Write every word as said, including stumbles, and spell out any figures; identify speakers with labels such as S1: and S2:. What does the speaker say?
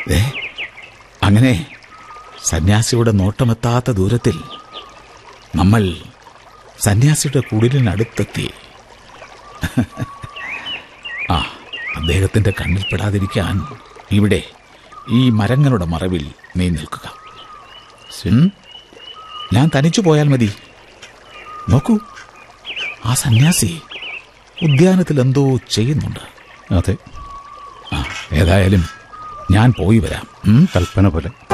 S1: ഏ അങ്ങനെ സന്യാസിയുടെ നോട്ടമെത്താത്ത ദൂരത്തിൽ നമ്മൾ സന്യാസിയുടെ കുടിലിനടുത്തെത്തി. ആ അദ്ദേഹത്തിന്റെ കണ്ണിൽപ്പെടാതിരിക്കാൻ ഇവിടെ ഈ മരങ്ങളുടെ മറവിൽ നീ നിൽക്കുക. ഞാൻ തനിച്ചു പോയാൽ മതി. നോക്കൂ, ആ സന്യാസി ഉദ്യാനത്തിൽ എന്തോ ചെയ്യുന്നുണ്ട്.
S2: അതെ,
S1: ആ ഏതായാലും ഞാൻ പോയി വരാം.
S2: കൽപ്പന പോലെ.